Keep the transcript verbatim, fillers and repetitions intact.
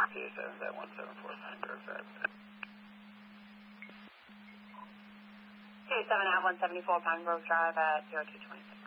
P A seven at one seven four nine, perfect. P A seven at one seventy-four Pine Grove Drive at zero two twenty-six.